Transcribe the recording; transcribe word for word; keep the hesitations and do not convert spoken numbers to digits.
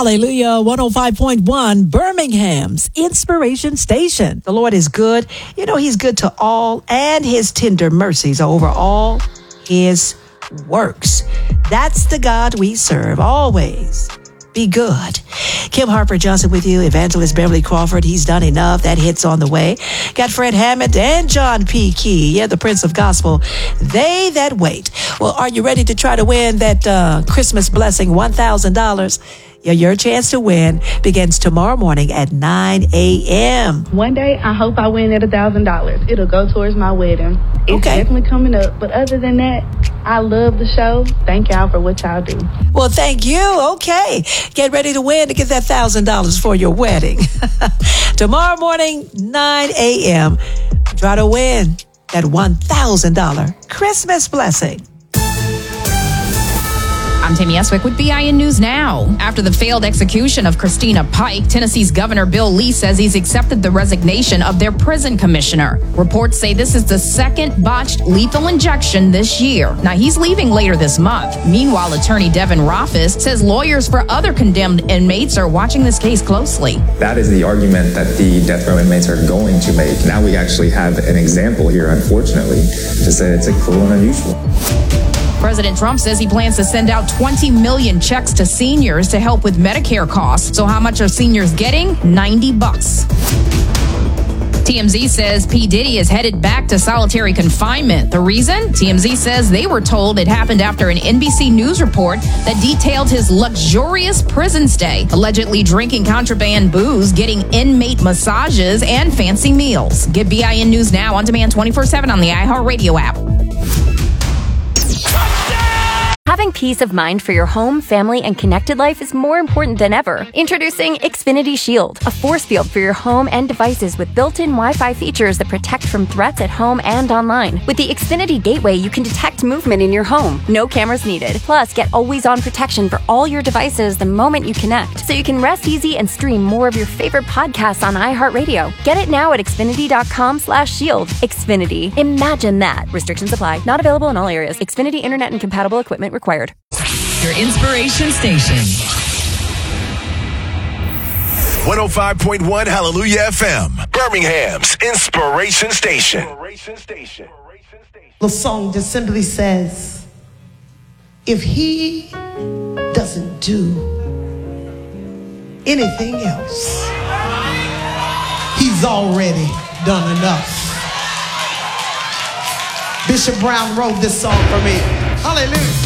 Hallelujah, one oh five point one, Birmingham's Inspiration Station. The Lord is good. You know, he's good to all, and his tender mercies are over all his works. That's the God we serve. Always be good. Kim Harper Johnson with you, Evangelist Beverly Crawford. He's done enough. That hit's on the way. Got Fred Hammond and John P. Key. Yeah, the Prince of Gospel. They that wait. Well, are you ready to try to win that uh, Christmas blessing, one thousand dollars? Yeah, your chance to win begins tomorrow morning at nine a.m. One day, I hope I win at one thousand dollars. It'll go towards my wedding. It's okay. Definitely coming up. But other than that, I love the show. Thank y'all for what y'all do. Well, thank you. Okay. Get ready to win to get that one thousand dollars for your wedding. Tomorrow morning, nine a.m. Try to win that one thousand dollars Christmas blessing. I'm Tammy Eswick with B I N News Now. After the failed execution of Christina Pike, Tennessee's Governor Bill Lee says he's accepted the resignation of their prison commissioner. Reports say this is the second botched lethal injection this year. Now, he's leaving later this month. Meanwhile, attorney Devin Rothfuss says lawyers for other condemned inmates are watching this case closely. That is the argument that the death row inmates are going to make. Now we actually have an example here, unfortunately, to say it's a cruel and unusual. President Trump says he plans to send out twenty million checks to seniors to help with Medicare costs. So how much are seniors getting? ninety bucks. T M Z says P. Diddy is headed back to solitary confinement. The reason? T M Z says they were told it happened after an N B C News report that detailed his luxurious prison stay, allegedly drinking contraband booze, getting inmate massages, and fancy meals. Get B I N News Now on demand twenty-four seven on the iHeartRadio app. Having peace of mind for your home, family, and connected life is more important than ever. Introducing Xfinity Shield, a force field for your home and devices with built-in Wi-Fi features that protect from threats at home and online. With the Xfinity Gateway, you can detect movement in your home. No cameras needed. Plus, get always-on protection for all your devices the moment you connect, so you can rest easy and stream more of your favorite podcasts on iHeartRadio. Get it now at Xfinity.com slash shield. Xfinity. Imagine that. Restrictions apply. Not available in all areas. Xfinity Internet and compatible equipment required. Your inspiration station. one oh five point one Hallelujah F M, Birmingham's Inspiration Station. The song just simply says, if he doesn't do anything else, he's already done enough. Bishop Brown wrote this song for me. Hallelujah.